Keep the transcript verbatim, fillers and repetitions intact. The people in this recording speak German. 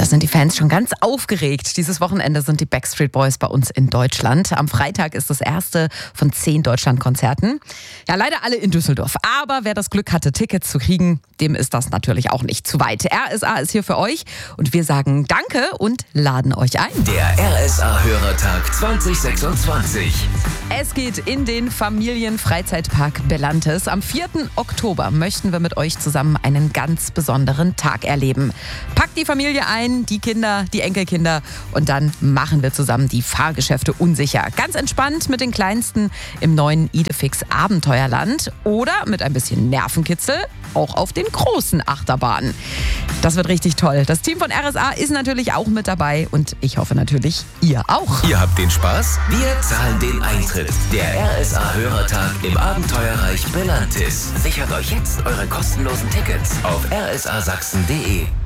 Da sind die Fans schon ganz aufgeregt. Dieses Wochenende sind die Backstreet Boys bei uns in Deutschland. Am Freitag ist das erste von zehn Deutschlandkonzerten. Ja, leider alle in Düsseldorf. Aber wer das Glück hatte, Tickets zu kriegen, dem ist das natürlich auch nicht zu weit. R S A ist hier für euch und wir sagen Danke und laden euch ein. Der R S A-Hörertag zwanzig sechsundzwanzig. Es geht in den Familienfreizeitpark Bellantes. Am vierten Oktober möchten wir mit euch zusammen einen ganz besonderen Tag erleben. Packt die Familie ein, die Kinder, die Enkelkinder und dann machen wir zusammen die Fahrgeschäfte unsicher. Ganz entspannt mit den Kleinsten im neuen Idefix Abenteuerland oder mit ein bisschen Nervenkitzel auch auf den großen Achterbahnen. Das wird richtig toll. Das Team von R S A ist natürlich auch mit dabei und ich hoffe natürlich, ihr auch. Ihr habt den Spaß? Wir zahlen den Eintritt. Der R S A-Hörertag im Abenteuerreich Bellantes. Sichert euch jetzt eure kostenlosen Tickets auf r s a sachsen punkt d e.